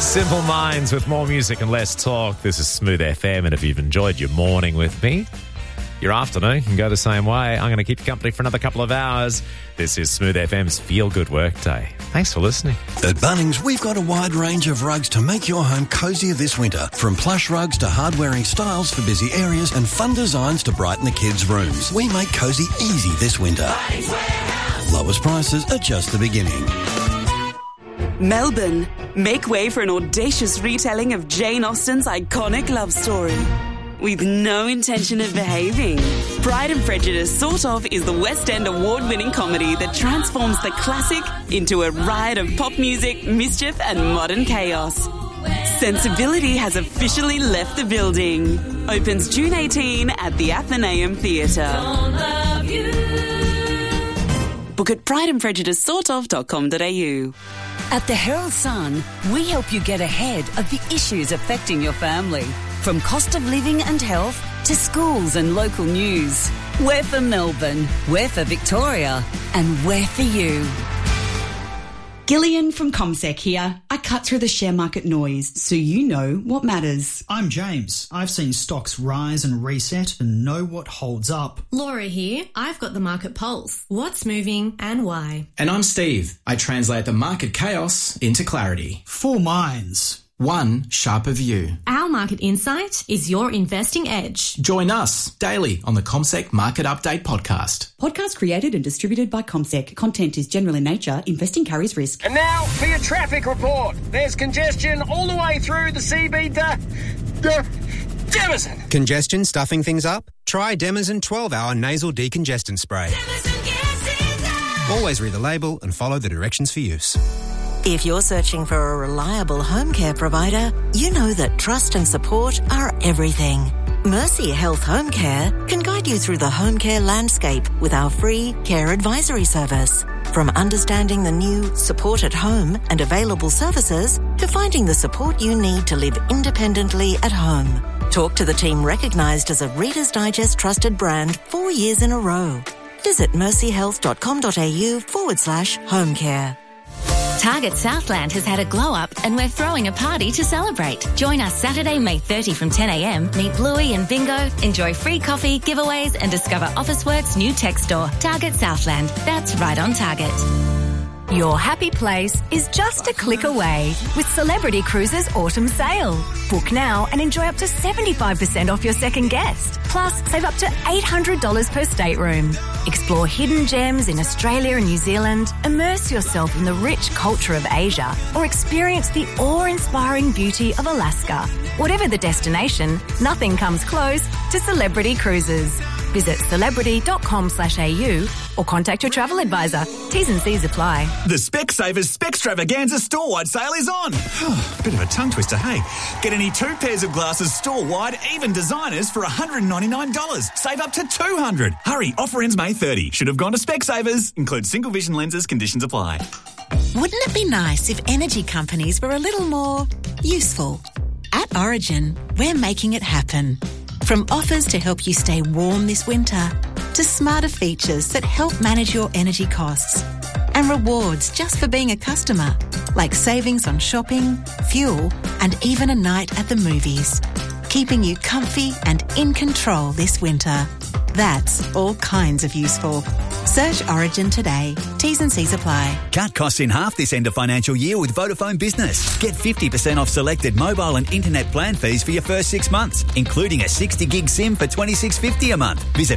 Simple Minds with more music and less talk. This is Smooth FM, and if you've enjoyed your morning with me, your afternoon can go the same way. I'm going to keep you company for another couple of hours. This is Smooth FM's Feel Good Workday. Thanks for listening. At Bunnings, we've got a wide range of rugs to make your home cosier this winter. From plush rugs to hard-wearing styles for busy areas and fun designs to brighten the kids' rooms. We make cosy easy this winter. Lowest prices are just the beginning. Melbourne, make way for an audacious retelling of Jane Austen's iconic love story. With no intention of behaving. Pride and Prejudice Sort Of is the West End award-winning comedy that transforms the classic into a riot of pop music, mischief and modern chaos. Sensibility has officially left the building. Opens June 18 at the Athenaeum Theatre. Book at prideandprejudicesortof.com.au. At the Herald Sun, we help you get ahead of the issues affecting your family. From cost of living and health to schools and local news. We're for Melbourne, we're for Victoria, and we're for you. Gillian from CommSec here. I cut through the share market noise so you know what matters. I'm James. I've seen stocks rise and reset and know what holds up. Laura here. I've got the market pulse. What's moving and why? And I'm Steve. I translate the market chaos into clarity. 4 minds. One sharper view. Our market insight is your investing edge. Join us daily on the CommSec Market Update podcast. Podcast created and distributed by CommSec. Content is general in nature. Investing carries risk. And now for your traffic report. There's congestion all the way through the CB Demison. Congestion stuffing things up? Try Demison 12-hour nasal decongestant spray. Always read the label and follow the directions for use. If you're searching for a reliable home care provider, you know that trust and support are everything. Mercy Health Home Care can guide you through the home care landscape with our free care advisory service. From understanding the new support at home and available services to finding the support you need to live independently at home. Talk to the team recognised as a Reader's Digest trusted brand 4 years in a row. Visit mercyhealth.com.au/home care. Target Southland has had a glow-up and we're throwing a party to celebrate. Join us Saturday, May 30 from 10 a.m. Meet Bluey and Bingo, enjoy free coffee, giveaways and discover Officeworks' new tech store. Target Southland. That's right on target. Your happy place is just a click away with Celebrity Cruises Autumn Sale. Book now and enjoy up to 75% off your second guest. Plus, save up to $800 per stateroom. Explore hidden gems in Australia and New Zealand, immerse yourself in the rich culture of Asia, or experience the awe-inspiring beauty of Alaska. Whatever the destination, nothing comes close to Celebrity Cruises. Visit celebrity.com/au or contact your travel advisor. T's and C's apply. The Specsavers Specstravaganza store-wide sale is on. Bit of a tongue twister, hey? Get any 2 pairs of glasses store-wide, even designers, for $199. Save up to $200. Hurry, offer ends May 30. Should have gone to Specsavers. Includes single vision lenses, conditions apply. Wouldn't it be nice if energy companies were a little more useful? At Origin, we're making it happen. From offers to help you stay warm this winter, to smarter features that help manage your energy costs, and rewards just for being a customer, like savings on shopping, fuel, and even a night at the movies, keeping you comfy and in control this winter. That's all kinds of useful. Search Origin today. T's and C's apply. Cut costs in half this end of financial year with Vodafone Business. Get 50% off selected mobile and internet plan fees for your first 6 months, including a 60 gig SIM for $26.50 a month. Visit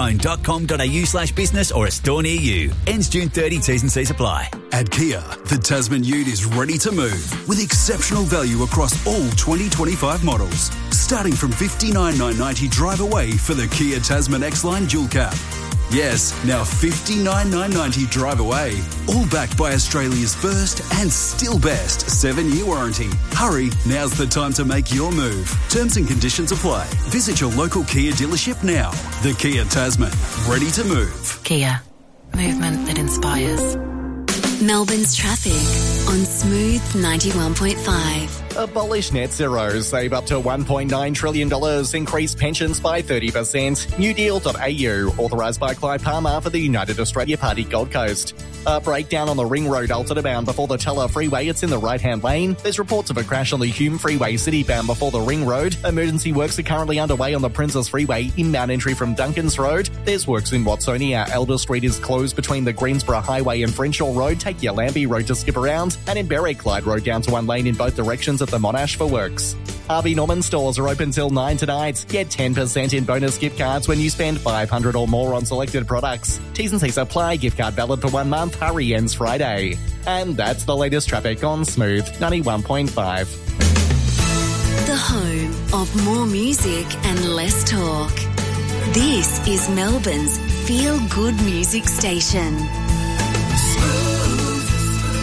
vodafone.com.au/business or a store near you. Ends June 30. T's and C's apply. At Kia, the Tasman Ute is ready to move with exceptional value across all 2025 models. Starting from $59,990 drive away for the Kia Tasman X-Line Dual Cab. Yes, now $59,990 drive away. All backed by Australia's first and still best 7-year warranty. Hurry, now's the time to make your move. Terms and conditions apply. Visit your local Kia dealership now. The Kia Tasman, ready to move. Kia, movement that inspires. Melbourne's traffic on Smooth 91.5. Abolish net zero, save up to $1.9 trillion, increase pensions by 30%. newdeal.au, authorised by Clive Palmer for the United Australia Party Gold Coast. A breakdown on the Ring Road Alta bound before the Teller Freeway, it's in the right-hand lane. There's reports of a crash on the Hume Freeway City bound before the Ring Road. Emergency works are currently underway on the Princess Freeway inbound entry from Duncans Road. There's works in Watsonia. Elder Street is closed between the Greensborough Highway and Frenshaw Road. Take your Lambie Road to skip around. And in Berwick, Clyde Road down to one lane in both directions at the Monash for works. Harvey Norman stores are open till 9 tonight. Get 10% in bonus gift cards when you spend $500 or more on selected products. T's and C's apply. Gift card valid for 1 month. Hurry ends Friday. And that's the latest traffic on Smooth 91.5. The home of more music and less talk. This is Melbourne's Feel Good Music Station. Smooth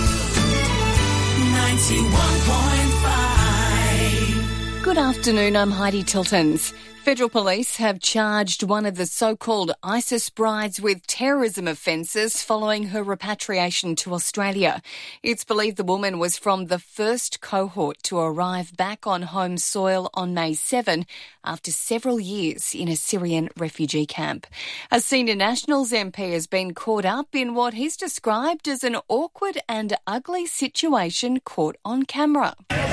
91.5. Good afternoon, I'm Heidi Tiltons. Federal police have charged one of the so-called ISIS brides with terrorism offences following her repatriation to Australia. It's believed the woman was from the first cohort to arrive back on home soil on May 7 after several years in a Syrian refugee camp. A senior Nationals MP has been caught up in what he's described as an awkward and ugly situation caught on camera.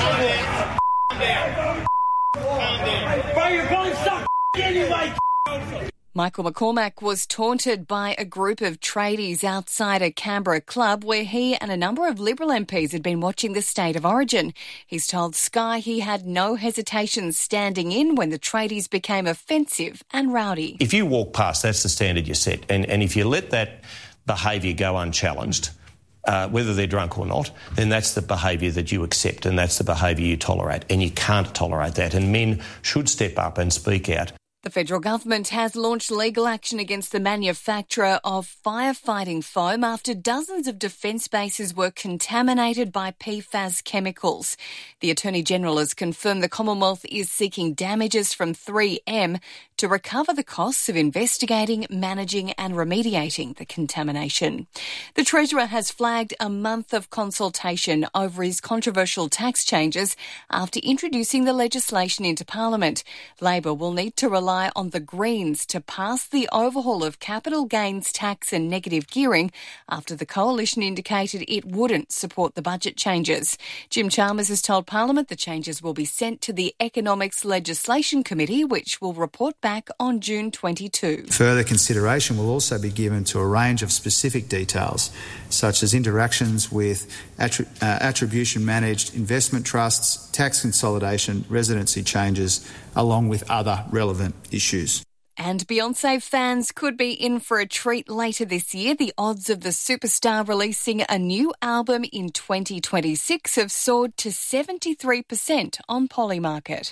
Michael McCormack was taunted by a group of tradies outside a Canberra club where he and a number of Liberal MPs had been watching the State of Origin. He's told Sky he had no hesitation standing in when the tradies became offensive and rowdy. If you walk past, that's the standard you set. And if you let that behaviour go unchallenged, whether they're drunk or not, then that's the behaviour that you accept and that's the behaviour you tolerate. And you can't tolerate that. And men should step up and speak out. The federal government has launched legal action against the manufacturer of firefighting foam after dozens of defence bases were contaminated by PFAS chemicals. The Attorney-General has confirmed the Commonwealth is seeking damages from 3M to recover the costs of investigating, managing and remediating the contamination. The Treasurer has flagged a month of consultation over his controversial tax changes after introducing the legislation into Parliament. Labor will need to rely on the Greens to pass the overhaul of capital gains tax and negative gearing after the coalition indicated it wouldn't support the budget changes. Jim Chalmers has told Parliament the changes will be sent to the Economics Legislation Committee, which will report back on June 22. Further consideration will also be given to a range of specific details, such as interactions with attribution-managed investment trusts, tax consolidation, residency changes, along with other relevant issues. And Beyoncé fans could be in for a treat later this year. The odds of the superstar releasing a new album in 2026 have soared to 73% on Polymarket.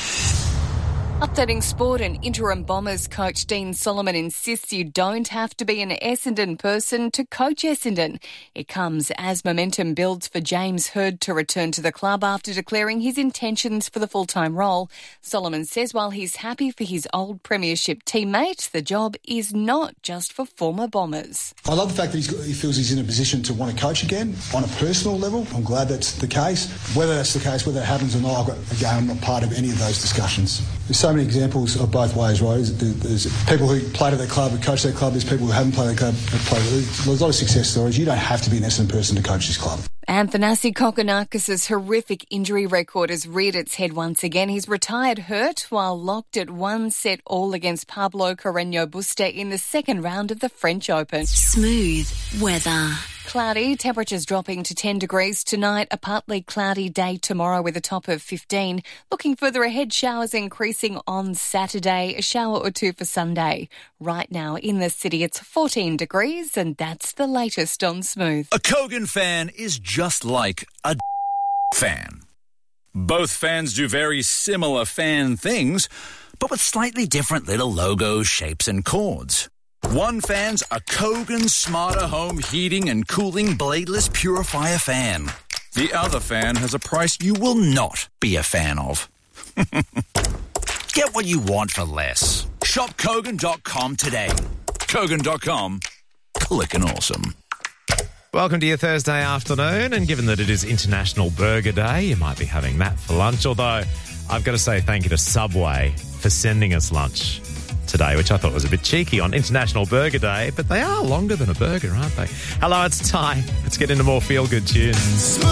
Updating sport, and interim Bombers coach Dean Solomon insists you don't have to be an Essendon person to coach Essendon. It comes as momentum builds for James Hird to return to the club after declaring his intentions for the full-time role. Solomon says while he's happy for his old premiership teammate, the job is not just for former Bombers. I love the fact that he feels he's in a position to want to coach again on a personal level. I'm glad that's the case. Whether that's the case, whether it happens or not, I'm not part of any of those discussions. There's so many examples of both ways, right? There's people who played at their club, who coach their club. There's people who haven't played at their club. There's a lot of success stories. You don't have to be an Essendon person to coach this club. Athanasi Kokkinakis' horrific injury record has reared its head once again. He's retired hurt while locked at 1-set-all against Pablo Carreño Busta in the second round of the French Open. Smooth weather. Cloudy, temperatures dropping to 10 degrees tonight, a partly cloudy day tomorrow with a top of 15. Looking further ahead, showers increasing on Saturday, a shower or two for Sunday. Right now in the city, it's 14 degrees, and that's the latest on Smooth. A Kogan fan is just like a fan. Both fans do very similar fan things, but with slightly different little logos, shapes and chords. One fan's a Kogan Smarter Home Heating and Cooling Bladeless Purifier fan. The other fan has a price you will not be a fan of. Get what you want for less. Shop Kogan.com today. Kogan.com. Clickin' awesome. Welcome to your Thursday afternoon, and given that it is International Burger Day, you might be having that for lunch, although I've got to say thank you to Subway for sending us lunch today, which I thought was a bit cheeky on International Burger Day, but they are longer than a burger, aren't they? Hello, it's Ty. Let's get into more feel-good tunes.